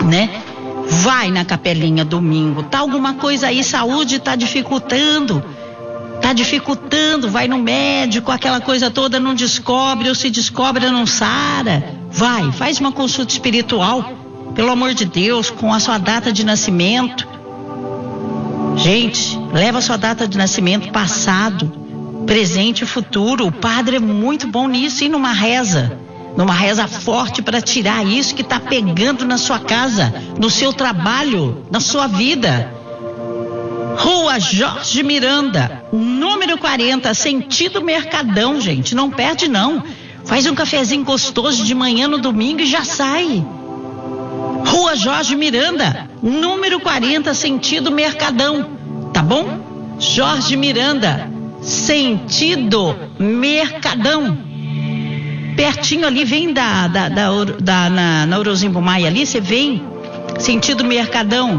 né? Vai na capelinha domingo. Tá alguma coisa aí, saúde tá dificultando, vai no médico, aquela coisa toda não descobre, ou se descobre não sara. Vai, faz uma consulta espiritual, pelo amor de Deus, com a sua data de nascimento. Gente, leva a sua data de nascimento, passado, presente e futuro. O padre é muito bom nisso, e numa reza forte para tirar isso que está pegando na sua casa, no seu trabalho, na sua vida. Rua Jorge Miranda, número 40, sentido Mercadão, gente, não perde não. Faz um cafezinho gostoso de manhã no domingo e já sai. Rua Jorge Miranda, número 40, sentido Mercadão, tá bom? Jorge Miranda, sentido Mercadão. Pertinho ali, vem na Orozimbo Maia ali, você vem, sentido Mercadão,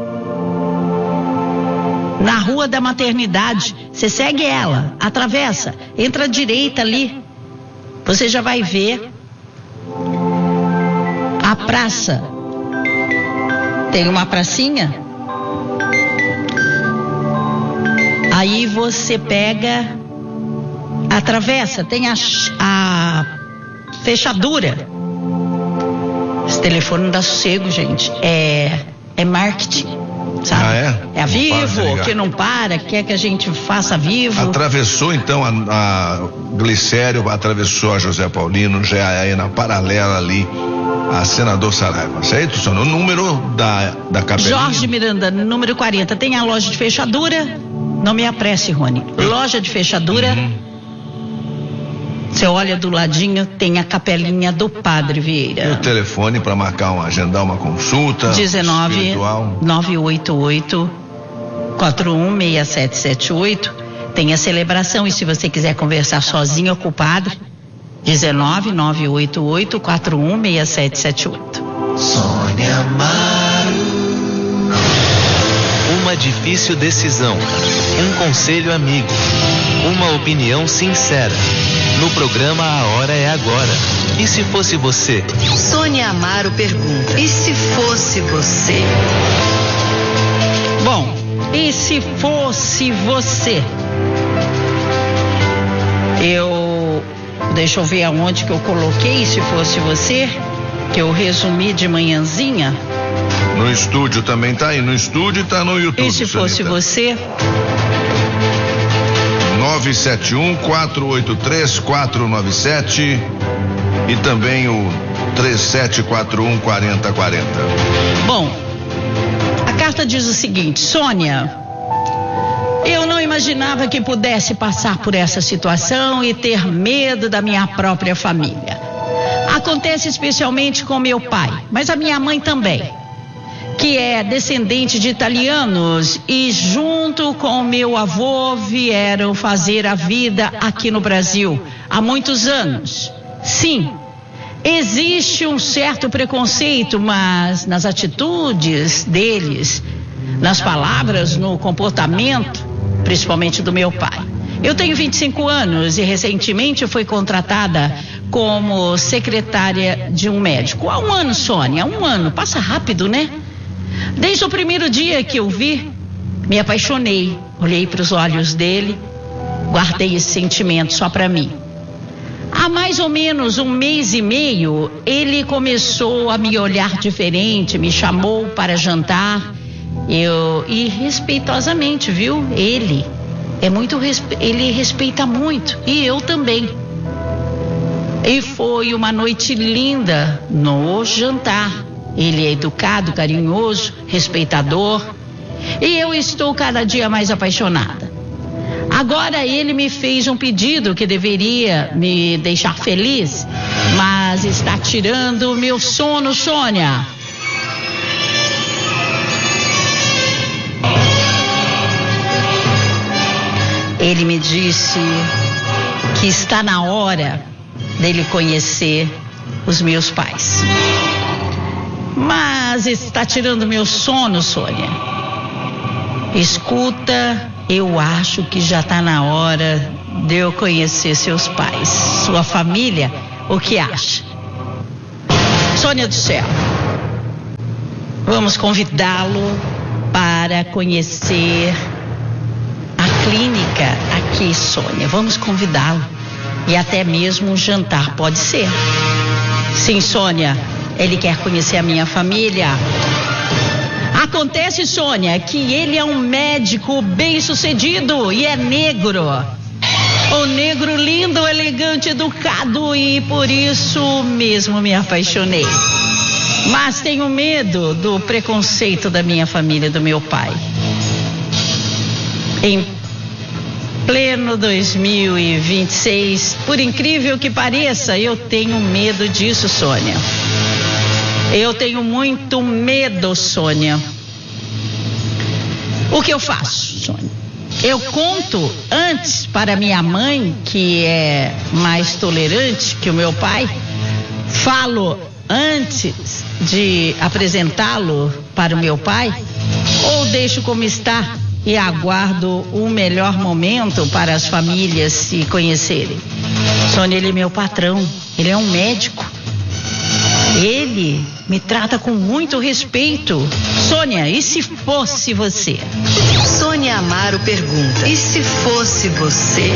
na Rua da Maternidade, você segue ela, atravessa, entra à direita ali, você já vai ver a praça, tem uma pracinha, aí você pega, atravessa, tem a fechadura. Esse telefone não dá sossego, gente. É marketing, sabe? Ah, é? É a Vivo, que não para, quer que a gente faça a Vivo. Atravessou então a Glicério, atravessou a José Paulino, já é aí na paralela ali a Senador Saraiva, certo? O número da capelinha? Jorge Miranda, número 40, tem a loja de fechadura. Não me apresse, Rony. Loja de fechadura. Você olha do ladinho, tem a capelinha do Padre Vieira. E o telefone para agendar uma consulta? 19-988-416778. Tem a celebração, e se você quiser conversar sozinho com o Padre, 19-988-416778. Sônia Amaro. Uma difícil decisão, um conselho amigo, uma opinião sincera. No programa A Hora é Agora. E se fosse você? Sônia Amaro pergunta: e se fosse você? Bom, e se fosse você? Deixa eu ver aonde que eu coloquei, se fosse você, que eu resumi de manhãzinha. No estúdio também tá aí, no estúdio e tá no YouTube. E se fosse você? 971-483-497 e também o 3741-4040. Bom, a carta diz o seguinte: Sônia, eu não imaginava que pudesse passar por essa situação e ter medo da minha própria família. Acontece especialmente com meu pai, mas a minha mãe também, que é descendente de italianos, e junto com meu avô vieram fazer a vida aqui no Brasil há muitos anos. Sim, existe um certo preconceito, mas nas atitudes deles, nas palavras, no comportamento, principalmente do meu pai. Eu tenho 25 anos e recentemente fui contratada como secretária de um médico. Há um ano, Sônia, há um ano, passa rápido, né? Desde o primeiro dia que eu vi, me apaixonei, olhei para os olhos dele, guardei esse sentimento só para mim. Há mais ou menos um mês e meio, ele começou a me olhar diferente, me chamou para jantar, e respeitosamente, viu? Ele respeita muito, e eu também. E foi uma noite linda no jantar. Ele é educado, carinhoso, respeitador. E eu estou cada dia mais apaixonada. Agora ele me fez um pedido que deveria me deixar feliz, mas está tirando o meu sono, Sônia. Ele me disse que está na hora dele conhecer os meus pais. Mas está tirando meu sono, Sônia. Escuta, eu acho que já está na hora de eu conhecer seus pais, sua família, o que acha? Sônia do céu, Vamos convidá-lo para conhecer a clínica aqui, Sônia. Vamos convidá-lo. E até mesmo um jantar, pode ser. Sim, Sônia, ele quer conhecer a minha família. Acontece, Sônia, que ele é um médico bem-sucedido e é negro. O negro lindo, elegante, educado, e por isso mesmo me apaixonei. Mas tenho medo do preconceito da minha família, do meu pai. Em pleno 2026, por incrível que pareça, eu tenho medo disso, Sônia. Eu tenho muito medo, Sônia. O que eu faço, Sônia? Eu conto antes para minha mãe, que é mais tolerante que o meu pai, falo antes de apresentá-lo para o meu pai, ou deixo como está e aguardo o melhor momento para as famílias se conhecerem. Sônia, ele é meu patrão, ele é um médico. Ele me trata com muito respeito. Sônia, e se fosse você? Sônia Amaro pergunta: e se fosse você?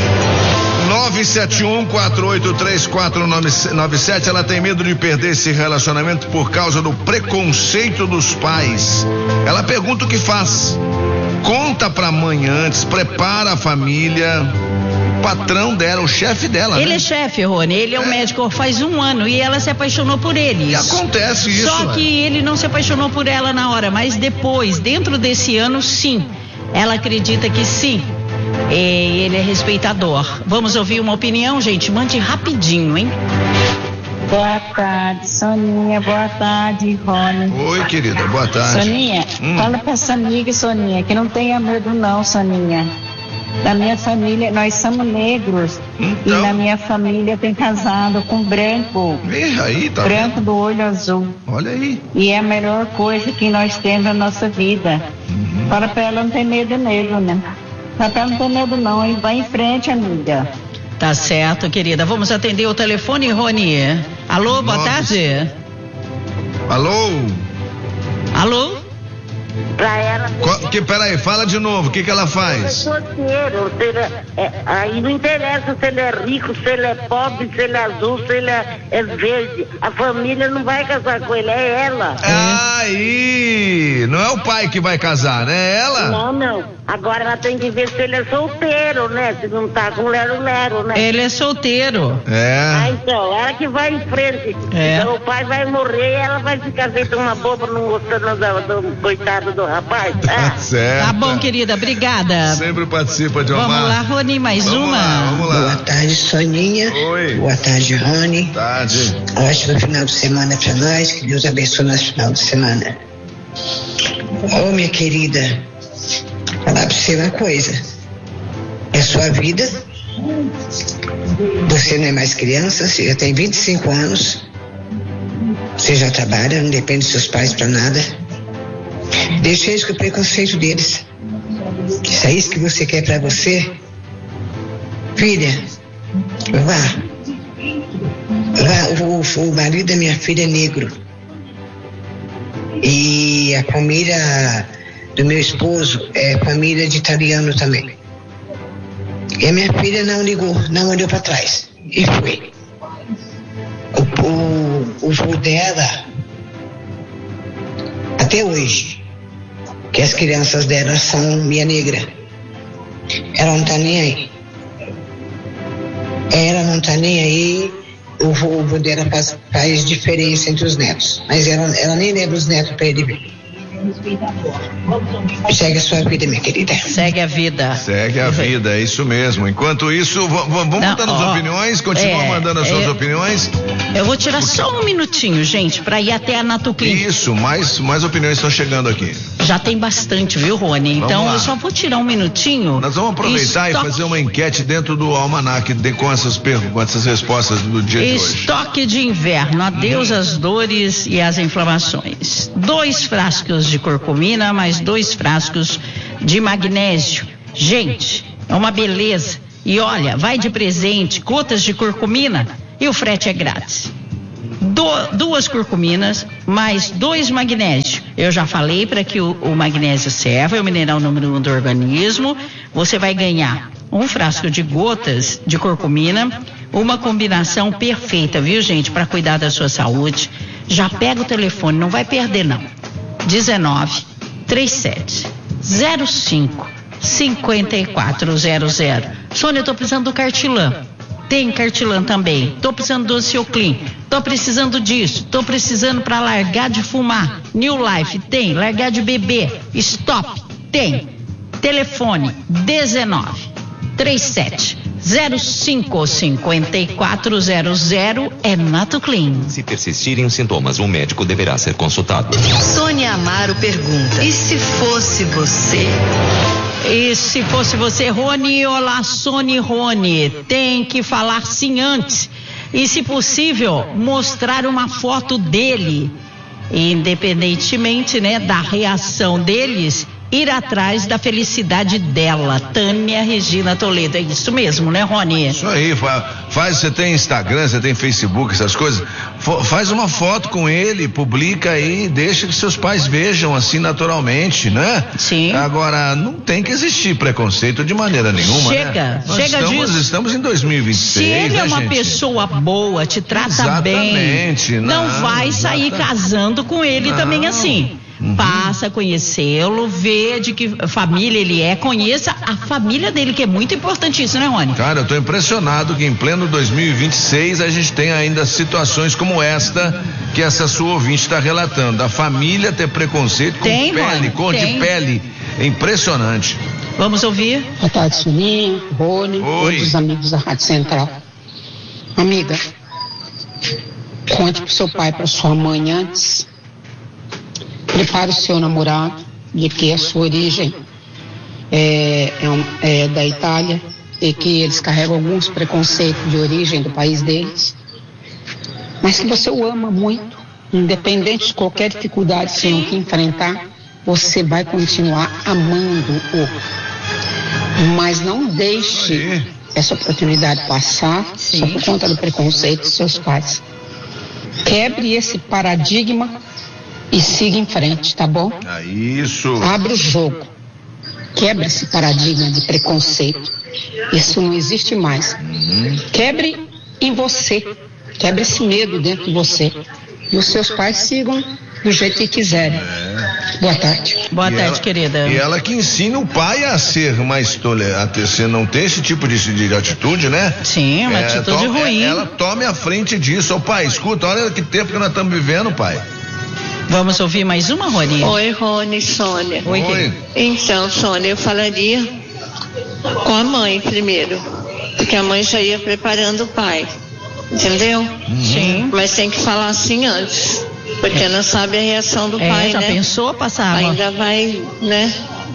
971-483497. Ela tem medo de perder esse relacionamento por causa do preconceito dos pais. Ela pergunta o que faz. Conta pra mãe antes, prepara a família. O patrão dela, o chefe dela, ele, né? É chefe, Rony, ele é um médico faz 1 ano e ela se apaixonou por ele. E acontece isso. Só que ele não se apaixonou por ela na hora, mas depois, dentro desse ano, sim. Ela acredita que sim. Ele é respeitador. Vamos ouvir uma opinião, gente? Mande rapidinho, hein? Boa tarde, Soninha. Boa tarde, Rony. Oi, querida. Boa tarde. Soninha, fala pra essa amiga, Soninha, que não tenha medo não, Soninha. Na minha família, nós somos negros. Então... E na minha família tem casado com branco. Aí, tá branco do olho azul. Olha aí. E é a melhor coisa que nós temos na nossa vida. Fala pra ela não ter medo mesmo, né? Fala pra ela não ter medo não, e vai em frente, amiga. Tá certo, querida. Vamos atender o telefone, Rony. Alô, boa tarde. Alô? Alô? Pra ela... Peraí, fala de novo, o que ela faz? Aí não interessa se ele é rico, se ele é pobre, se ele é azul, se ele é verde. A família não vai casar com ele, é ela. Aí, não é o pai que vai casar, né? É ela? Não. Agora ela tem que ver se ele é solteiro, né? Se não tá com lero-lero, né? Ele é solteiro. Então, ela que vai em frente. Então o pai vai morrer e ela vai ficar feita uma boba, não gostando do coitado do rapaz. Tá certo. Tá bom, querida, obrigada. Sempre participa de uma. Vamos lá, Rony, mais uma. Vamos lá. Boa tarde, Soninha. Oi. Boa tarde, Rony. Boa tarde. Ótimo final de semana pra nós. Que Deus abençoe nosso final de semana. Minha querida, falar pra você uma coisa. É sua vida. Você não é mais criança, você já tem 25 anos. Você já trabalha, não depende dos seus pais pra nada. Deixa eles com o preconceito deles. Se é isso que você quer pra você, filha, vá. O marido da minha filha é negro. E a família do meu esposo é família de italiano também. E a minha filha não ligou, não olhou pra trás. E foi. O vô dela, até hoje, que as crianças dela são minha negra. Ela não tá nem aí. O vô dela faz diferença entre os netos. Mas ela nem leva os netos pra ele ver. Segue a sua vida, minha querida. Segue a vida. Segue a vida, é isso mesmo. Enquanto isso, vamos mandando as opiniões, continua mandando as suas opiniões. Eu vou tirar só um minutinho, gente, pra ir até a Natuclin. Isso, mais opiniões estão chegando aqui. Já tem bastante, viu, Rony? Então eu só vou tirar um minutinho. Nós vamos aproveitar e fazer uma enquete dentro do Almanac com essas respostas do dia de hoje. Estoque de inverno, adeus às dores e às inflamações. 2 frascos de curcumina, mais 2 frascos de magnésio. Gente, é uma beleza. E olha, vai de presente, gotas de curcumina e o frete é grátis. 2 curcuminas, mais 2 magnésio. Eu já falei para que o magnésio serve, é o mineral número 1 do organismo. Você vai ganhar um frasco de gotas de curcumina, uma combinação perfeita, viu, gente, para cuidar da sua saúde. Já pega o telefone, não vai perder não. 19-37-05-5400. Sônia, eu tô precisando do Cartilã. Tem Cartilã também. Tô precisando do Osteoclin. Tô precisando disso. Tô precisando para largar de fumar. New Life tem. Largar de beber. Stop tem. Telefone 19-37-05-5400 é Natoclin. Se persistirem os sintomas, um médico deverá ser consultado. Sônia Amaro pergunta: e se fosse você? E se fosse você, Rony? Olá, Sônia e Rony. Tem que falar sim antes. E, se possível, mostrar uma foto dele. Independentemente, né, da reação deles, ir atrás da felicidade dela. Tânia Regina Toledo. É isso mesmo, né, Rony? Isso aí, você tem Instagram, você tem Facebook, essas coisas, faz uma foto com ele, publica aí, deixa que seus pais vejam assim naturalmente, né? Sim. Agora, não tem que existir preconceito de maneira nenhuma, chega, né? Chega disso. Estamos em 2026, Se ele é uma gente? pessoa boa, te trata Exatamente, bem, não vai sair casando com ele também assim. Passa a conhecê-lo, vê de que família ele é, conheça a família dele, que é muito importante isso, né, Rony? Cara, eu tô impressionado que em pleno 2026 a gente tem ainda situações como esta que essa sua ouvinte está relatando. A família ter preconceito com tem, pele, Rony, cor tem. de pele. É impressionante. Vamos ouvir? Boa tarde, Soninho, Rony, Oi. todos os amigos da Rádio Central. Amiga, conte pro seu pai e pra sua mãe antes. Prepare o seu namorado, de que a sua origem é da Itália e que eles carregam alguns preconceitos de origem do país deles. Mas que você o ama muito, independente de qualquer dificuldade que tenham que enfrentar, você vai continuar amando-o. Mas não deixe essa oportunidade passar só por conta do preconceito dos seus pais. Quebre esse paradigma e siga em frente, tá bom? Isso. Abre o jogo. Quebre esse paradigma de preconceito. Isso não existe mais. Quebre em você. Quebre esse medo dentro de você. E os seus pais sigam do jeito que quiserem. Boa tarde. Boa tarde, querida. E ela que ensina o pai a ser mais tolerante, a não ter esse tipo de atitude, né? Sim, uma atitude ruim. Ela tome a frente disso. Ô pai, escuta, olha que tempo que nós estamos vivendo, pai. Vamos ouvir mais uma, Rony? Oi, Rony, Sônia. Oi. Então, Sônia, eu falaria com a mãe primeiro, porque a mãe já ia preparando o pai, entendeu? Sim. Mas tem que falar assim antes, porque não sabe a reação do pai, já né? pensou, passava? Ainda vai, né?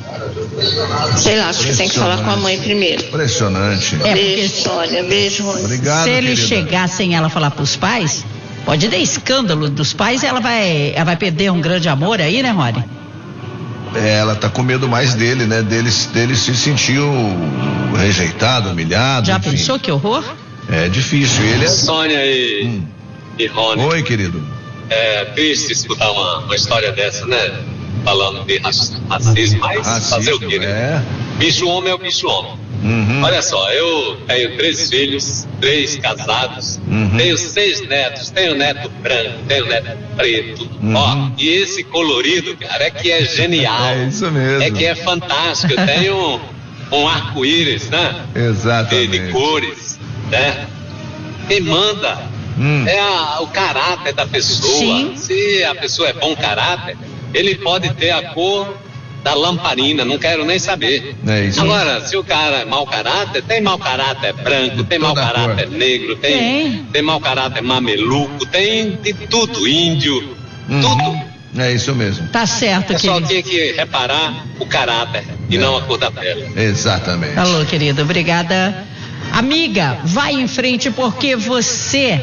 Sei lá, acho que tem que falar com a mãe primeiro. Impressionante. Beijo, Sônia. Beijo, Rony. Obrigado, se ele querida. chegar sem ela falar pros pais, pode dar escândalo dos pais, ela vai perder um grande amor aí, né, Rony? Ela tá com medo mais dele, né? Dele se sentir rejeitado, humilhado. Já enfim. pensou que horror? É difícil. Ele é... Sônia e Rony. Oi, querido. É triste escutar uma história dessa, né? Falando de racismo, mas fazer o quê, né? É. Bicho homem é o bicho homem. Olha só, eu tenho 3 filhos, 3 casados, tenho 6 netos, tenho neto branco, tenho neto preto, ó, e esse colorido, cara, é que é genial. É isso mesmo. É que é fantástico. Eu tenho um arco-íris, né? Exatamente. De cores, né? Quem manda é o caráter da pessoa. Sim. Se a pessoa é bom caráter, ele pode ter a cor da lamparina, não quero nem saber. É isso. Agora, se o cara é mau caráter, tem mau caráter branco, tem mau caráter negro, tem mau caráter mameluco, tem de tudo, índio, tudo. É isso mesmo. Tá certo, É só querido. ter que reparar o caráter e não a cor da pele. Exatamente. Alô, querido, obrigada. Amiga, vai em frente porque você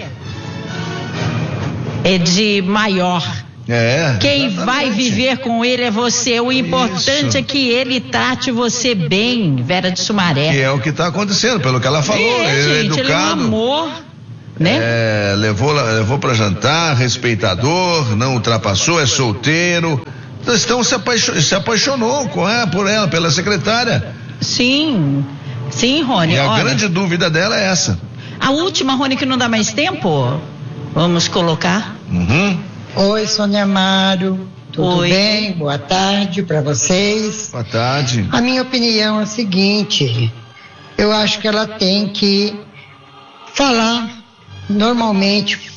é de maior. Quem vai viver com ele é você. O importante é que ele trate você bem, Vera de Sumaré. Que é o que está acontecendo, pelo que ela falou. Ele é gente, educado. ele é um amor, né? Levou para jantar, respeitador, não ultrapassou, é solteiro, Então se apaixonou por ela, pela secretária. Sim, Rony. E a grande dúvida dela é essa. A última, Rony, que não dá mais tempo, vamos colocar. Oi, Sônia Amaro. Tudo bem? Boa tarde para vocês. Boa tarde. A minha opinião é a seguinte: eu acho que ela tem que falar normalmente